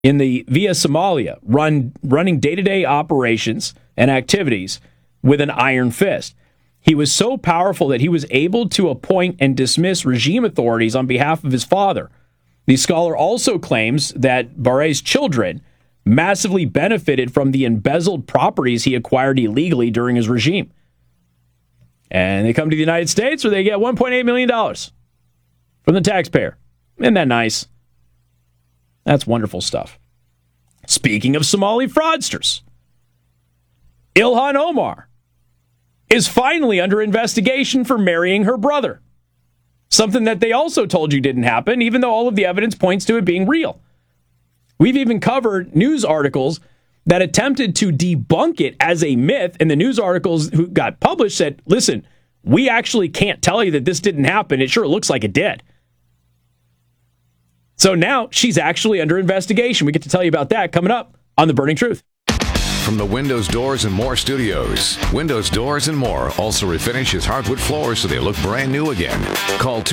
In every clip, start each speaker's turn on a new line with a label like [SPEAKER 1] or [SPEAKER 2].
[SPEAKER 1] via Somalia, running day-to-day operations and activities with an iron fist. He was so powerful that he was able to appoint and dismiss regime authorities on behalf of his father. The scholar also claims that Barre's children massively benefited from the embezzled properties he acquired illegally during his regime. And they come to the United States where they get $1.8 million from the taxpayer. Isn't that nice? That's wonderful stuff. Speaking of Somali fraudsters, Ilhan Omar is finally under investigation for marrying her brother. Something that they also told you didn't happen, even though all of the evidence points to it being real. We've even covered news articles that attempted to debunk it as a myth, and the news articles who got published said, listen, we actually can't tell you that this didn't happen. It sure looks like it did. So now she's actually under investigation. We get to tell you about that coming up on The Burning Truth.
[SPEAKER 2] From the Windows, Doors, and More studios, Windows, Doors, and More also refinishes hardwood floors so they look brand new again. Call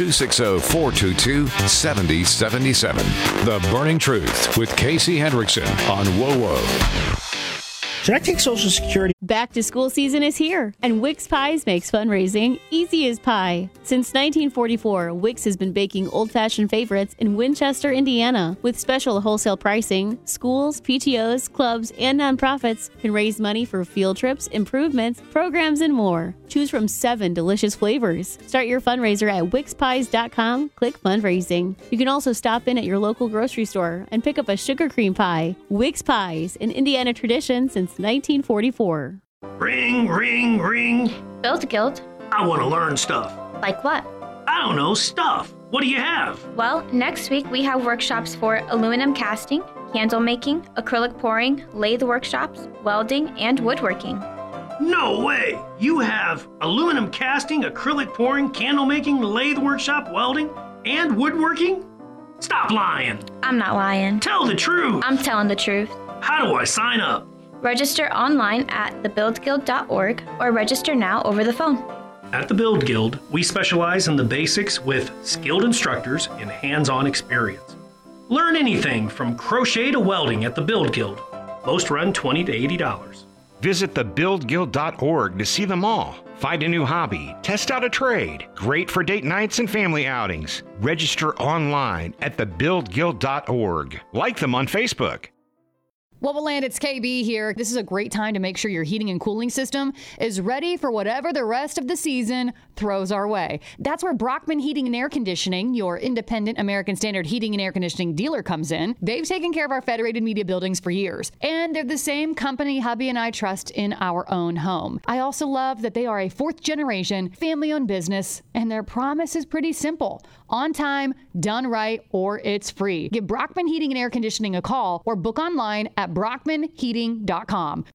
[SPEAKER 2] 260-422-7077. The Burning Truth with Casey Hendrickson on WOWO.
[SPEAKER 3] Should I take Social Security?
[SPEAKER 4] Back to school season is here, and Wix Pies makes fundraising easy as pie. Since 1944, Wix has been baking old-fashioned favorites in Winchester, Indiana. With special wholesale pricing, schools, PTOs, clubs, and nonprofits can raise money for field trips, improvements, programs, and more. Choose from 7 delicious flavors. Start your fundraiser at wixpies.com, click fundraising. You can also stop in at your local grocery store and pick up a sugar cream pie. Wix Pies, an Indiana tradition since 1944.
[SPEAKER 5] Ring, ring, ring.
[SPEAKER 6] Build Guild.
[SPEAKER 5] I want to learn stuff.
[SPEAKER 6] Like what?
[SPEAKER 5] I don't know, stuff. What do you have?
[SPEAKER 6] Well, next week we have workshops for aluminum casting, candle making, acrylic pouring, lathe workshops, welding, and woodworking.
[SPEAKER 5] No way! You have aluminum casting, acrylic pouring, candle making, lathe workshop, welding, and woodworking? Stop lying.
[SPEAKER 6] I'm not lying.
[SPEAKER 5] Tell the truth.
[SPEAKER 6] I'm telling the truth.
[SPEAKER 5] How do I sign up?
[SPEAKER 6] Register online at thebuildguild.org or register now over the phone.
[SPEAKER 5] At the Build Guild, we specialize in the basics with skilled instructors and hands-on experience. Learn anything from crochet to welding at the Build Guild. Most run $20 to $80.
[SPEAKER 7] Visit thebuildguild.org to see them all. Find a new hobby, test out a trade. Great for date nights and family outings. Register online at thebuildguild.org. Like them on Facebook.
[SPEAKER 8] Woboland, it's KB here. This is a great time to make sure your heating and cooling system is ready for whatever the rest of the season throws our way. That's where Brockman Heating and Air Conditioning, your independent American Standard heating and air conditioning dealer, comes in. They've taken care of our Federated Media buildings for years, and they're the same company hubby and I trust in our own home. I also love that they are a 4th-generation, family-owned business, and their promise is pretty simple. On time, done right, or it's free. Give Brockman Heating and Air Conditioning a call or book online at brockmanheating.com.